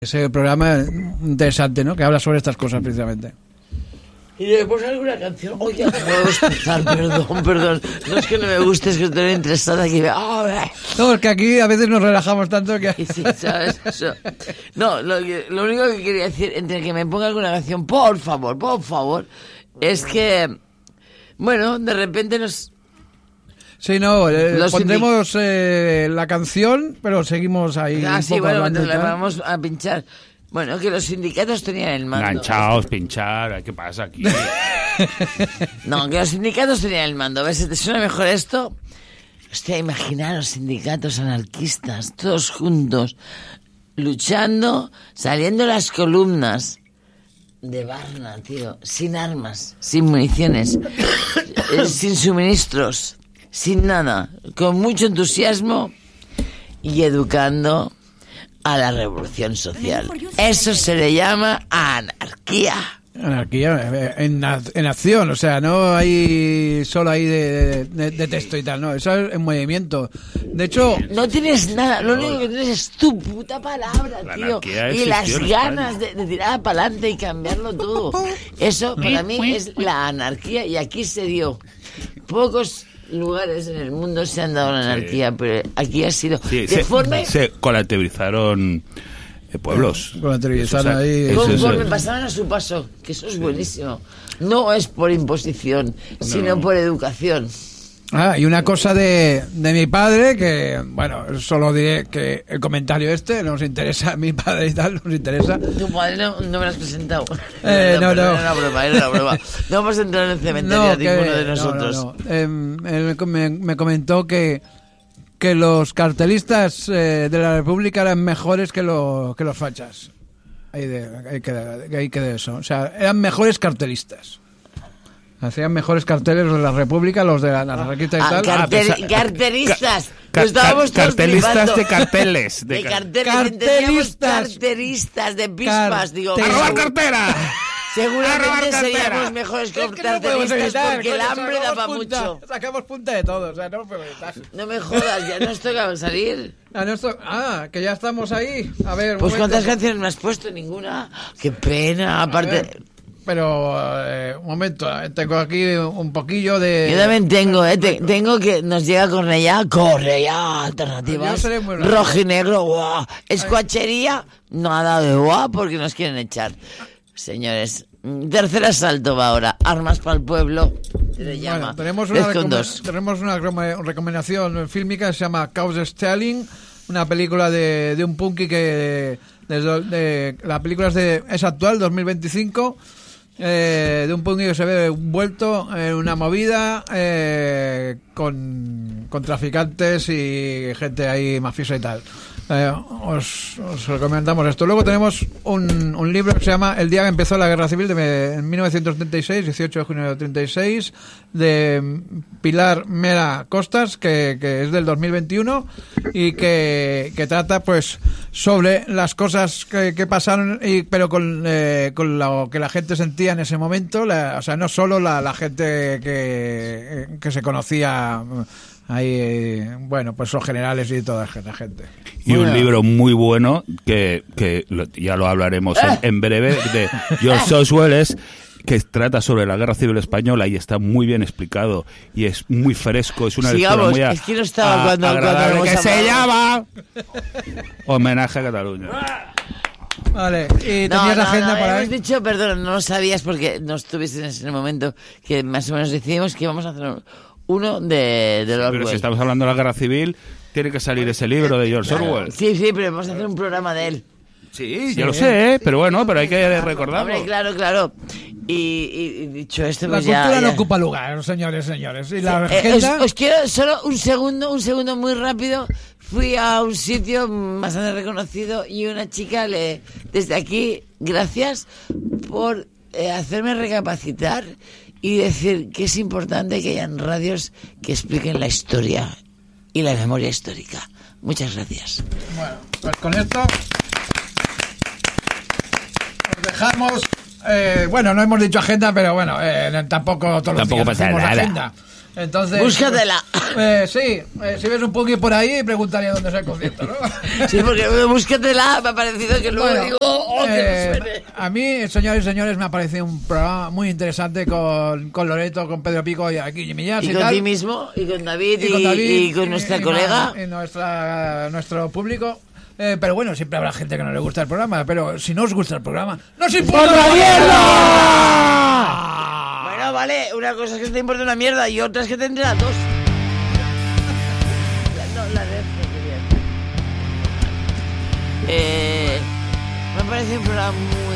Ese programa interesante, ¿no? Que habla sobre estas cosas precisamente. Y después alguna canción. Oye, no puedo escuchar, perdón. No es que no me guste, es que estoy interesada aquí. No, es que aquí a veces nos relajamos tanto que... Sí, ¿sabes? No, lo único que quería decir, entre que me ponga alguna canción, por favor, es que, bueno, de repente nos... Sí, no, pondremos la canción, pero seguimos ahí. Sí, bueno, entonces la vamos a pinchar. Bueno, que los sindicatos tenían el mando. Enganchaos, pinchar, ¿qué pasa aquí? No, que los sindicatos tenían el mando. ¿Ves? ¿Te suena mejor esto? Hostia, imaginar los sindicatos anarquistas, todos juntos, luchando, saliendo las columnas de Varna, tío, sin armas, sin municiones, sin suministros, sin nada, con mucho entusiasmo y educando a la revolución social. Eso se le llama anarquía. Anarquía en acción, o sea, no hay solo ahí de texto y tal, no, eso es en movimiento. De hecho... No tienes nada, lo único que tienes es tu puta palabra, tío, y las ganas de tirar para adelante y cambiarlo todo. Eso para mí es la anarquía y aquí se dio. Pocos lugares en el mundo se han dado la anarquía, pero aquí ha sido se colaterizaron pueblos. Colaterizaron ahí. Conforme pasaban a su paso, que eso es buenísimo. No es por imposición, sino por educación. Y una cosa de mi padre, que, bueno, solo diré que el comentario nos interesa, mi padre y tal, nos interesa. Tu padre no me lo has presentado. No. Era una broma. No vamos a entrar en el cementerio ninguno de nosotros. Él me comentó que los cartelistas de la República eran mejores que los fachas. Ahí queda eso. O sea, eran mejores cartelistas. Hacían mejores carteles los de la República, los de la anarquista y tal. Cartelistas. Cartelistas de carteles. Carteristas de pispas. Digo, ¡a robar cartera! Seguramente seríamos mejores carteristas porque el hambre da para mucho. Sacamos punta de todo, o sea, no puedo evitar. No me jodas, ya nos toca salir. Que ya estamos ahí. A ver, pues ¿cuántas canciones me has puesto? Ninguna. Qué pena, aparte... Pero, un momento, tengo aquí un poquillo de... Yo también tengo que nos llega Cornellá, alternativas, rojinegro, guau, escuachería, nada de guau, porque nos quieren echar. Señores, tercer asalto va ahora, armas para el pueblo, se le llama. Tenemos una recomendación fílmica que se llama Chaos Stalin, una película de un punky que... la película es actual, 2025... de un punky que se ve envuelto en una movida con traficantes y gente ahí mafiosa y tal. Os recomendamos esto. Luego tenemos un libro que se llama El día que empezó la guerra civil en 1936, 18 de junio de 36, de Pilar Mera Costas, que es del 2021 y que trata pues sobre las cosas que pasaron, pero con lo que la gente sentía en ese momento, o sea, no solo la gente que se conocía ahí, bueno, pues los generales y toda la gente. Y un libro muy bueno que ya lo hablaremos en breve, de George Oswell, que trata sobre la Guerra Civil Española y está muy bien explicado y es muy fresco, es una lectura muy es que no estaba cuando que se llama Homenaje a Cataluña. Vale, y tenías la agenda para ahí. Hemos dicho, perdón, no lo sabías porque no estuviste en ese momento, que más o menos decidimos que íbamos a hacer uno de Orwell. Pero si estamos hablando de la Guerra Civil, tiene que salir ese libro de George Orwell. Sí, pero vamos a hacer un programa de él. Sí, yo lo sé, pero bueno, pero hay que recordarlo. Hombre, claro. Y dicho esto, pues la cultura no ocupa lugar, señores. Y la agenda... os quiero solo un segundo muy rápido. Fui a un sitio bastante reconocido y una chica desde aquí, gracias por hacerme recapacitar y decir que es importante que hayan radios que expliquen la historia y la memoria histórica. Muchas gracias. Bueno, pues con esto os dejamos Bueno, no hemos dicho agenda, pero bueno, tampoco todos Tampoco los días pasa hacemos nada. agenda. Entonces, Búscatela. Sí, si ves un punky por ahí, preguntaría dónde es el concierto, ¿no? Sí, porque búscatela, me ha parecido que luego Bueno, digo, oh, que no suene. a mí, señores y señores, me ha parecido un programa muy interesante con Loreto, con Pedro Pico y aquí Jimmy Jazz Y y con tal. ti mismo, y con David, Y con nuestra colega. Y nuestro público. Pero bueno, siempre habrá gente que no le gusta el programa. Pero si no os gusta el programa, ¡no os importa la mierda! Bueno, vale, una cosa es que te importa una mierda y otra es que tendrá dos. La red, me parece un programa muy